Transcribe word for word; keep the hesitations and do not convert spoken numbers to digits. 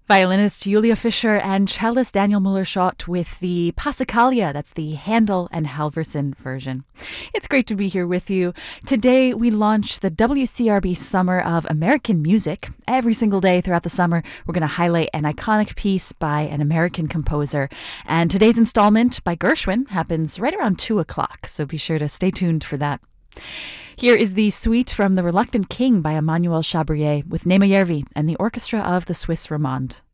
Violinist Julia Fischer and cellist Daniel Muller-Schott with the Passacaglia. That's the Handel and Halverson version. It's great to be here with you. Today we launch the W C R B Summer of American Music. Every single day throughout the summer, we're going to highlight an iconic piece by an American composer. And today's installment by Gershwin happens right around two o'clock, so be sure to stay tuned for that. Here is the suite from The Reluctant King by Emmanuel Chabrier with Nema Järvi and the orchestra of the Swiss Romande.